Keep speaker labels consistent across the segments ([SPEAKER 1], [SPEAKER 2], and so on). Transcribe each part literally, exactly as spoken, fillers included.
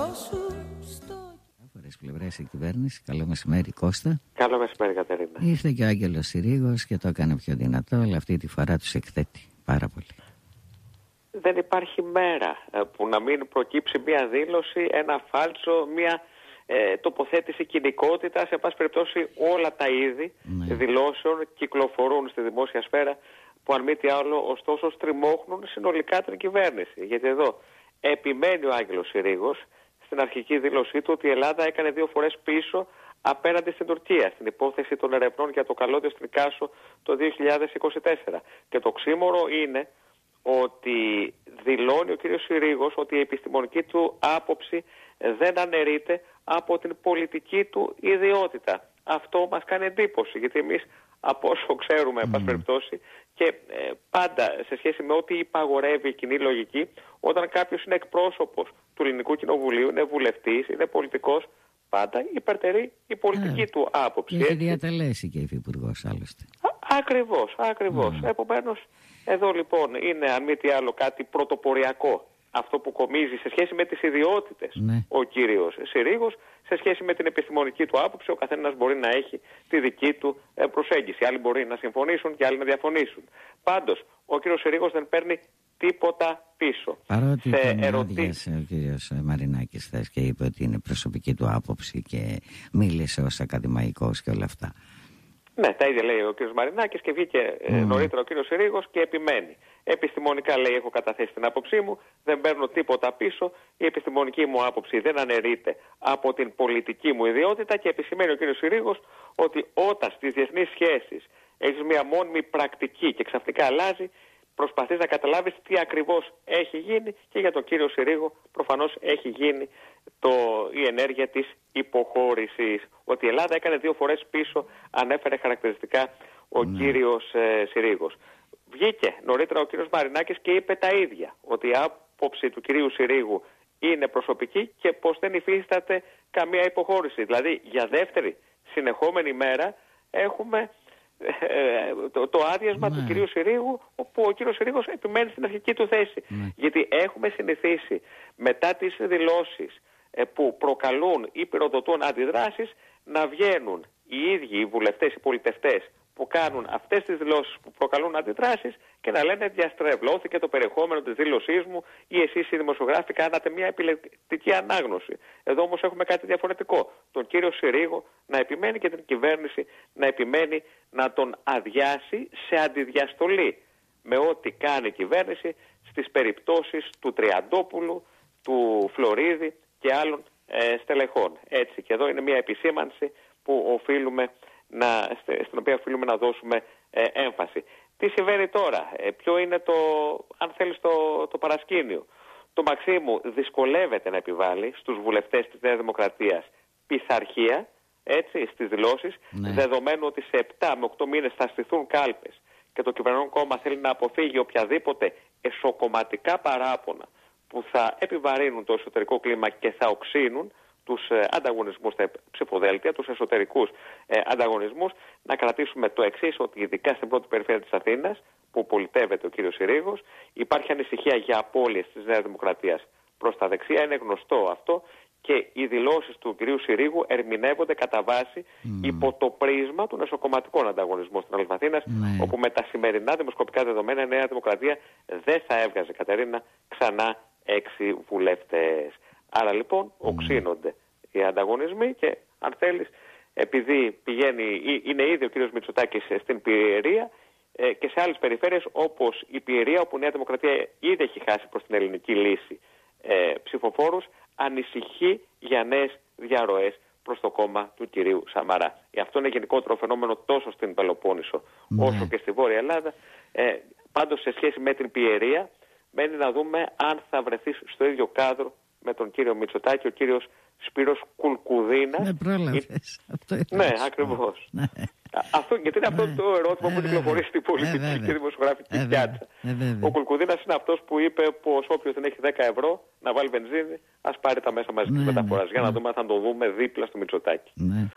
[SPEAKER 1] Διάφορες πλευρές η κυβέρνηση. Καλό μεσημέρι, Κώστα.
[SPEAKER 2] Καλό μεσημέρι, Κατερίνα.
[SPEAKER 1] Ήρθε και ο Άγγελος Συρίγος και το έκανε πιο δυνατό, αλλά αυτή τη φορά τους εκθέτει πάρα πολύ.
[SPEAKER 2] Δεν υπάρχει μέρα που να μην προκύψει μια δήλωση, ένα φάλτσο, μια ε, τοποθέτηση κοινικότητα. Σε πάση περιπτώσει, όλα τα είδη ναι. δηλώσεων κυκλοφορούν στη δημόσια σφαίρα, που αν μη τι άλλο, ωστόσο, στριμώχνουν συνολικά την κυβέρνηση. Γιατί εδώ επιμένει ο Άγγελος Συρίγος στην αρχική δήλωσή του ότι η Ελλάδα έκανε δύο φορές πίσω απέναντι στην Τουρκία, στην υπόθεση των ερευνών για το καλώδιο στην Κάσο το δύο χιλιάδες είκοσι τέσσερα. Και το ξύμορο είναι ότι δηλώνει ο κ. Συρίγος ότι η επιστημονική του άποψη δεν αναιρείται από την πολιτική του ιδιότητα. Αυτό μας κάνει εντύπωση, γιατί εμείς από όσο ξέρουμε, mm. πάση περιπτώσει, και ε, πάντα σε σχέση με ό,τι υπαγορεύει η κοινή λογική, όταν κάποιος είναι εκπρόσωπος του Ελληνικού Κοινοβουλίου, είναι βουλευτής, είναι πολιτικός, πάντα υπερτερεί η πολιτική yeah. του άποψη.
[SPEAKER 1] Και έχει διατελέσει και υφυπουργός άλλωστε.
[SPEAKER 2] Α, ακριβώς, ακριβώς. Mm. Επομένως, εδώ λοιπόν είναι αν μη τι άλλο κάτι πρωτοποριακό. Αυτό που κομίζει σε σχέση με τις ιδιότητες ναι. ο κύριος Συρίγος, σε σχέση με την επιστημονική του άποψη, ο καθένας μπορεί να έχει τη δική του προσέγγιση. Άλλοι μπορεί να συμφωνήσουν και άλλοι να διαφωνήσουν. Πάντως, ο κύριος Συρίγος δεν παίρνει τίποτα πίσω.
[SPEAKER 1] Παρότι τον ερωτήσε ο κύριος Μαρινάκης χθες και είπε ότι είναι προσωπική του άποψη και μίλησε ως ακαδημαϊκός και όλα αυτά.
[SPEAKER 2] Ναι, τα ίδια λέει ο κ. Μαρινάκης και βγήκε mm. νωρίτερα ο κ. Συρίγος και επιμένει. Επιστημονικά λέει: έχω καταθέσει την άποψή μου, δεν παίρνω τίποτα πίσω. Η επιστημονική μου άποψη δεν αναιρείται από την πολιτική μου ιδιότητα. Και επισημαίνει ο κ. Συρίγος ότι όταν στις διεθνείς σχέσεις έχεις μια μόνιμη πρακτική και ξαφνικά αλλάζει, προσπαθείς να καταλάβεις τι ακριβώς έχει γίνει, και για τον κύριο Συρίγο προφανώς έχει γίνει το, η ενέργεια της υποχώρησης. Ότι η Ελλάδα έκανε δύο φορές πίσω, ανέφερε χαρακτηριστικά ο ναι. κύριος ε, Συρίγος. Βγήκε νωρίτερα ο κύριος Μαρινάκης και είπε τα ίδια, ότι η άποψη του κυρίου Συρίγου είναι προσωπική και πως δεν υφίσταται καμία υποχώρηση. Δηλαδή για δεύτερη συνεχόμενη μέρα έχουμε το, το άδειασμα ναι. του κυρίου Συρίγου, όπου ο κύριος Συρίγος επιμένει στην αρχική του θέση. Ναι. Γιατί έχουμε συνηθίσει μετά τις δηλώσεις που προκαλούν ή πυροδοτούν αντιδράσεις να βγαίνουν οι ίδιοι οι βουλευτές, οι πολιτευτές που κάνουν αυτές τις δηλώσεις που προκαλούν αντιδράσεις και να λένε διαστρεβλώθηκε το περιεχόμενο της δήλωσής μου ή εσείς οι δημοσιογράφοι κάνατε μια επιλεκτική ανάγνωση. Εδώ όμως έχουμε κάτι διαφορετικό. Τον κύριο Συρίγο να επιμένει και την κυβέρνηση να επιμένει να τον αδειάσει σε αντιδιαστολή με ό,τι κάνει η κυβέρνηση στις περιπτώσεις του Τριαντόπουλου, του Φλωρίδη και άλλων ε, στελεχών. Έτσι, και εδώ είναι μια επισήμανση που οφείλουμε να, στην οποία οφείλουμε να δώσουμε ε, έμφαση. Τι συμβαίνει τώρα, ε, ποιο είναι το, αν θέλεις, το, το παρασκήνιο. Το Μαξίμου δυσκολεύεται να επιβάλλει στους βουλευτές της Νέας Δημοκρατίας πειθαρχία, έτσι, στις δηλώσεις, ναι. δεδομένου ότι σε επτά με οκτώ μήνες θα στηθούν κάλπες και το κυβερνών κόμμα θέλει να αποφύγει οποιαδήποτε εσωκομματικά παράπονα που θα επιβαρύνουν το εσωτερικό κλίμα και θα οξύνουν τους ε, ανταγωνισμούς στα ψηφοδέλτια, τους εσωτερικούς ε, ανταγωνισμούς, να κρατήσουμε το εξής, ότι ειδικά στην πρώτη περιφέρεια της Αθήνας, που πολιτεύεται ο κύριος Συρίγος, υπάρχει ανησυχία για απώλειες της Νέας Δημοκρατίας προς τα δεξιά. Είναι γνωστό αυτό και οι δηλώσεις του κυρίου Συρίγου ερμηνεύονται κατά βάση mm. υπό το πρίσμα του νοσοκομματικών ανταγωνισμών στην Ελλάδα Αθήνας, mm. όπου με τα σημερινά δημοσκοπικά δεδομένα η Νέα Δημοκρατία δεν θα έβγαζε, Κατερίνα, ξανά έξι βουλευτές. Άρα λοιπόν οξύνονται mm. οι ανταγωνισμοί και αν θέλεις, επειδή πηγαίνει, είναι ήδη ο κύριος Μητσοτάκης στην Πιερία ε, και σε άλλες περιφέρειες όπως η Πιερία, όπου η Νέα Δημοκρατία ήδη έχει χάσει προς την ελληνική λύση ε, ψηφοφόρους, ανησυχεί για νέες διαρροές προς το κόμμα του κυρίου Σαμαρά. Αυτό είναι γενικότερο φαινόμενο τόσο στην Πελοπόννησο mm. όσο και στη Βόρεια Ελλάδα. Ε, πάντως σε σχέση με την Πιερία μένει να δούμε αν θα βρεθεί στο ίδιο κάδρο με τον κύριο Μητσοτάκη, ο κύριος Σπύρος Κουλκουδίνας.
[SPEAKER 1] Ναι, πρόλαβες.
[SPEAKER 2] Η... Ναι, ακριβώς. Ναι. Αυτό, γιατί είναι αυτό
[SPEAKER 1] ναι.
[SPEAKER 2] το ερώτημα
[SPEAKER 1] ναι,
[SPEAKER 2] που κυκλοφορεί στην πολιτική
[SPEAKER 1] ναι,
[SPEAKER 2] και δημοσιογραφική
[SPEAKER 1] ναι,
[SPEAKER 2] πιάτσα.
[SPEAKER 1] Ναι,
[SPEAKER 2] ο Κουλκουδίνας είναι αυτός που είπε πως όποιος δεν έχει δέκα ευρώ να βάλει βενζίνη, ας πάρει τα μέσα μαζικής ναι, μεταφοράς. Ναι, για να ναι. δούμε αν θα το δούμε δίπλα στο Μητσοτάκη.
[SPEAKER 1] Ναι.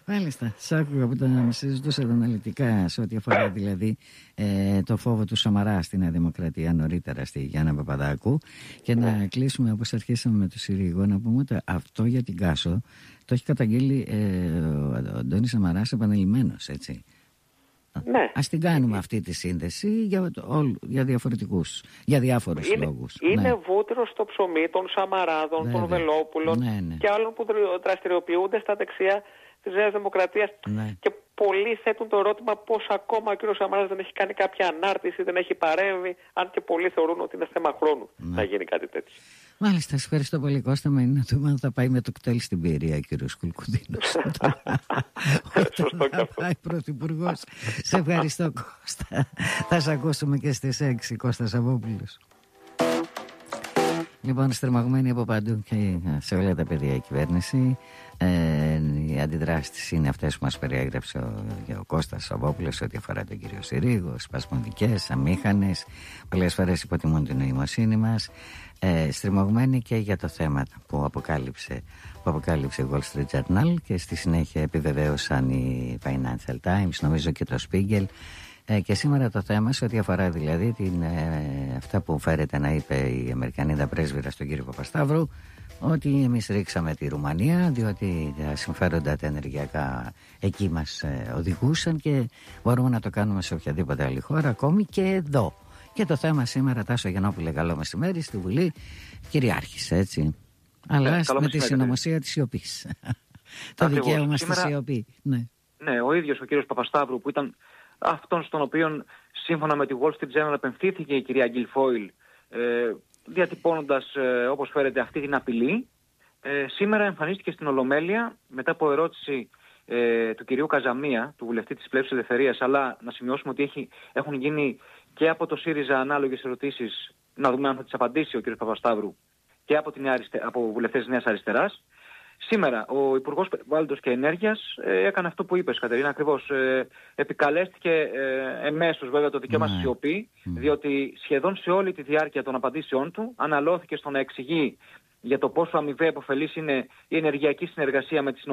[SPEAKER 1] Μάλιστα, σ' άκουγα που τα συζητούσατε αναλυτικά σε ό,τι αφορά δηλαδή ε, το φόβο του Σαμαρά στη Νέα Δημοκρατία νωρίτερα στη Γιάννα Παπαδάκου. Και να κλείσουμε όπως αρχίσαμε με το Συρίγο, να πούμε ότι αυτό για την Κάσο το έχει καταγγείλει ε, ο Αντώνης Σαμαράς επανειλημμένος, έτσι.
[SPEAKER 2] Ναι.
[SPEAKER 1] Ας την κάνουμε αυτή τη σύνδεση για, όλ, για διαφορετικούς, για διάφορους
[SPEAKER 2] είναι,
[SPEAKER 1] λόγους.
[SPEAKER 2] Είναι
[SPEAKER 1] ναι.
[SPEAKER 2] βούτυρο στο ψωμί των Σαμαράδων, Βέβαια. των Βελόπουλων
[SPEAKER 1] ναι, ναι.
[SPEAKER 2] και άλλων που δραστηριοποιούνται στα δεξιά της Νέας Δημοκρατίας.
[SPEAKER 1] Ναι.
[SPEAKER 2] Και πολλοί θέτουν το ερώτημα πώς ακόμα ο κ. Σαμαράς δεν έχει κάνει κάποια ανάρτηση, δεν έχει παρέμβει, αν και πολλοί θεωρούν ότι είναι θέμα χρόνου ναι. να γίνει κάτι τέτοιο.
[SPEAKER 1] Μάλιστα, σας ευχαριστώ πολύ, Κώστα. Με είναι να δούμε αν θα πάει με το κτέλ στην Πυρία, κύριος Κουλκουντίνος. Όταν θα πάει πρωθυπουργός. Σε ευχαριστώ, Κώστα. Θα σε ακούσουμε και στις έξι, Κώστας Σαββόπουλος. Λοιπόν, στριμωγμένη από παντού και σε όλα τα πεδία η κυβέρνηση. Ε, οι αντιδράσεις της είναι αυτές που μας περιέγραψε ο, ο Κώστας Σαββόπουλος ό,τι αφορά τον κύριο Συρίγο, σπασμωδικές, αμήχανες, πολλές φορές υποτιμούν την νοημοσύνη μας. Ε, στριμωγμένη και για το θέμα που αποκάλυψε, που αποκάλυψε η Wall Street Journal και στη συνέχεια επιβεβαίωσαν οι Financial Times, νομίζω και το Spiegel. Ε, και σήμερα το θέμα σε ό,τι αφορά δηλαδή την, ε, αυτά που φέρεται να είπε η Αμερικανίδα πρέσβυρα στον κύριο Παπασταύρου, ότι εμείς ρίξαμε τη Ρουμανία διότι τα συμφέροντα τα ενεργειακά εκεί μας ε, οδηγούσαν και μπορούμε να το κάνουμε σε οποιαδήποτε άλλη χώρα, ακόμη και εδώ. Και το θέμα σήμερα, Τάσο Γιαννόπουλε, καλό μεσημέρι, στη Βουλή κυριάρχησε, έτσι. Αλλά ε, με τη συνωμοσία της σιωπής. Το δικαίωμα στη σιωπή. Ναι.
[SPEAKER 3] ναι, ο ίδιος ο κύριος Παπασταύρου που ήταν αυτόν στον οποίο σύμφωνα με τη Wall Street Journal απευθύνθηκε η κυρία Γκιλφόιλ ε, διατυπώνοντας ε, όπως φέρεται αυτή την απειλή, ε, σήμερα εμφανίστηκε στην Ολομέλεια μετά από ερώτηση ε, του κυρίου Καζαμία, του βουλευτή της Πλεύσης Ελευθερίας, αλλά να σημειώσουμε ότι έχει, έχουν γίνει και από το ΣΥΡΙΖΑ ανάλογες ερωτήσεις, να δούμε αν θα τις απαντήσει ο κ. Παπασταύρου, και από, την αριστε... από βουλευτές της Νέας Αριστεράς. Σήμερα ο Υπουργός Περιβάλλοντος και Ενέργειας ε, έκανε αυτό που είπες, Κατερίνα, ακριβώς. Ε, επικαλέστηκε ε, εμέσως βέβαια το δικαίωμα στη σιωπή, mm. διότι σχεδόν σε όλη τη διάρκεια των απαντήσεών του αναλώθηκε στο να εξηγεί για το πόσο αμοιβαία επωφελής είναι η ενεργειακή συνεργασία με τις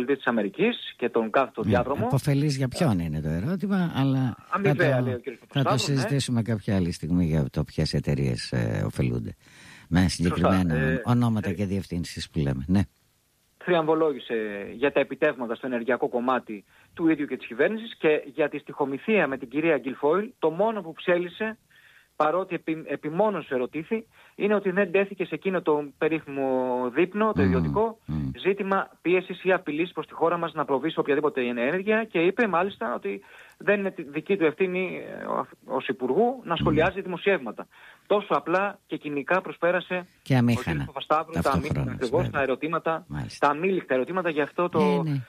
[SPEAKER 3] ΗΠΑ και τον κάθετο διάδρομο.
[SPEAKER 1] Επωφελής για ποιον είναι το ερώτημα, αλλά
[SPEAKER 3] αμοιβαία,
[SPEAKER 1] θα το,
[SPEAKER 3] λέει ο κ.
[SPEAKER 1] θα το συζητήσουμε ναι. κάποια άλλη στιγμή για το ποιες εταιρείες ε, ωφελούνται. Με συγκεκριμένα ε, ονόματα ε, και διευθύνσεις που λέμε. Ναι.
[SPEAKER 3] Θριαμβολόγησε για τα επιτεύγματα στο ενεργειακό κομμάτι του ίδιου και της κυβέρνησης και για τη στοιχομηθεία με την κυρία Γκιλφόιλ, το μόνο που ψέλισε, παρότι επι, επιμόνως ερωτήθη, είναι ότι δεν τέθηκε σε εκείνο το περίφημο δείπνο, το mm, ιδιωτικό, mm. ζήτημα πίεσης ή απειλής προς τη χώρα μας να προβεί σε οποιαδήποτε ενέργεια, και είπε μάλιστα ότι δεν είναι δική του ευθύνη ως Υπουργού να σχολιάζει mm. δημοσιεύματα. Τόσο απλά και κοινικά προσπέρασε
[SPEAKER 1] και αμήχανα.
[SPEAKER 3] ο κ. Παπασταύρου τα αμήχανα ακριβώς τα ερωτήματα, Μάλιστα. τα αμήλικτα ερωτήματα για αυτό το ναι, ναι.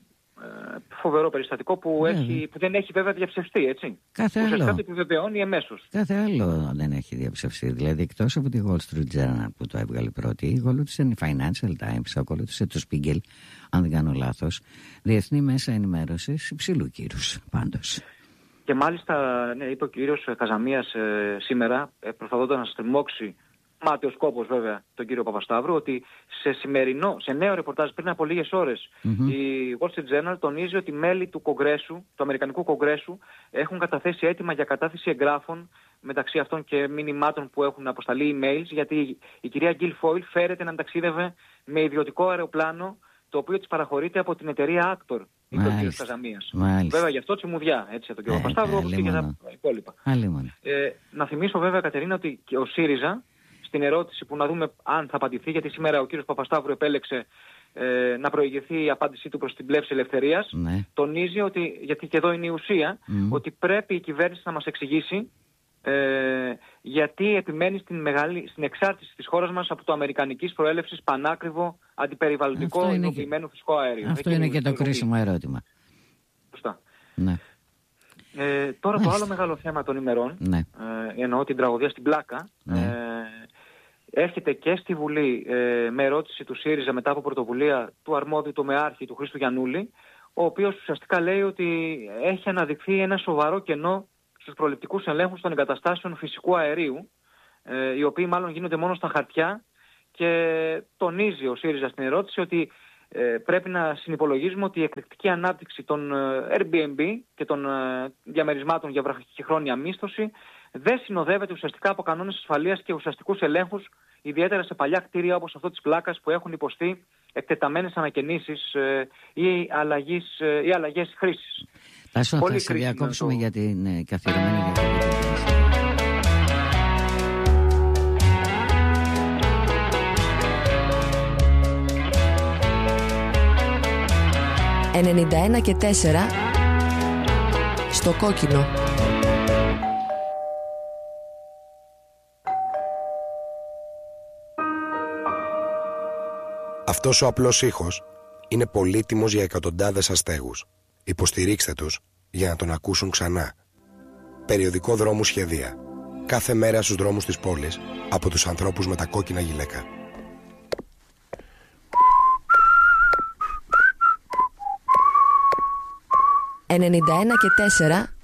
[SPEAKER 3] Ε, φοβερό περιστατικό που, έχει, που δεν έχει βέβαια διαψευστεί, έτσι.
[SPEAKER 1] Κάθε άλλο.
[SPEAKER 3] Ουσιαστικά το επιβεβαιώνει εμέσως.
[SPEAKER 1] Κάθε άλλο δεν έχει διαψευστεί. Δηλαδή, εκτός από τη Wall Street Journal που το έβγαλε πρώτη, ακολούθησε η Financial Times, ακολούθησε το Spiegel, αν δεν κάνω λάθος. Διεθνή μέσα ενημέρωσης υψηλού κύρους, πάντως.
[SPEAKER 3] Και μάλιστα, ναι, είπε ο κύριος Καζαμίας ε, σήμερα, ε, προσπαθώντας να στριμώξει, μάταιος κόπος βέβαια, τον κύριο Παπασταύρου, ότι σε σημερινό, σε νέο ρεπορτάζ πριν από λίγες ώρες, mm-hmm. η Wall Street Journal τονίζει ότι μέλη του Κογκρέσου, του Αμερικανικού Κογκρέσου, έχουν καταθέσει αίτημα για κατάθεση εγγράφων, μεταξύ αυτών και μηνυμάτων που έχουν αποσταλεί emails, γιατί η κυρία Γκιλφόιλ φέρεται να ταξίδευε με ιδιωτικό αεροπλάνο, το οποίο της παραχωρείται από την εταιρεία Actor, είπε ο κ. Καζαμίας. Βέβαια γι' αυτό τσιμουδιά, έτσι, τον κ. Παπασταύρου, όπως και για τα υπόλοιπα. Ε, να θυμίσω βέβαια, Κατερίνα, ότι και ο ΣΥΡΙΖΑ, στην ερώτηση που να δούμε αν θα απαντηθεί, γιατί σήμερα ο κ. Παπασταύρου επέλεξε ε, να προηγηθεί η απάντησή του προς την Πλεύση Ελευθερίας, ναι. τονίζει ότι, γιατί και εδώ είναι η ουσία, mm. ότι πρέπει η κυβέρνηση να μας εξηγήσει ε, γιατί επιμένει στην, μεγάλη, στην εξάρτηση της χώρας μας από το αμερικανικής προέλευσης πανάκριβο αντιπεριβαλλοντικό υλοποιημένο φυσικό αέριο.
[SPEAKER 1] Αυτό είναι, είναι και το κρίσιμο ερώτημα.
[SPEAKER 3] Σωστά.
[SPEAKER 1] Ναι.
[SPEAKER 3] Ε, τώρα Μάλιστα. το άλλο μεγάλο θέμα των ημερών,
[SPEAKER 1] ναι.
[SPEAKER 3] ε, εννοώ την τραγωδία στην Πλάκα,
[SPEAKER 1] ναι.
[SPEAKER 3] ε, έρχεται και στη Βουλή ε, με ερώτηση του ΣΥΡΙΖΑ μετά από πρωτοβουλία του αρμόδιου τομεάρχη του Χρήστου Γιαννούλη, ο οποίος ουσιαστικά λέει ότι έχει αναδειχθεί ένα σοβαρό κενό στους προληπτικούς ελέγχους των εγκαταστάσεων φυσικού αερίου, ε, οι οποίοι μάλλον γίνονται μόνο στα χαρτιά, και τονίζει ο ΣΥΡΙΖΑ στην ερώτηση ότι ε, πρέπει να συνυπολογίζουμε ότι η εκρηκτική ανάπτυξη των ε, Airbnb και των ε, διαμερισμάτων για βραχυχρόνια μίσθωση δεν συνοδεύεται ουσιαστικά από κανόνες ασφαλείας και ουσιαστικούς ελέγχους, ιδιαίτερα σε παλιά κτίρια όπως αυτό της Πλάκας που έχουν υποστεί εκτεταμένες ανακαινήσεις ε, ή, αλλαγής, ε, ή αλλαγές χρήσης.
[SPEAKER 1] Τάσο, θα σε διακόψουμε το... για την ε, καθιερωμένη διακοπή.
[SPEAKER 4] ενενήντα ένα και τέσσερα στο κόκκινο.
[SPEAKER 5] Αυτός ο απλός ήχος είναι πολύτιμος για εκατοντάδες αστέγους. Υποστηρίξτε τους για να τον ακούσουν ξανά. Περιοδικό Δρόμου Σχεδία. Κάθε μέρα στους δρόμους της πόλης από τους ανθρώπους με τα κόκκινα γυλαίκα.
[SPEAKER 4] ενενήντα ένα και τέσσερα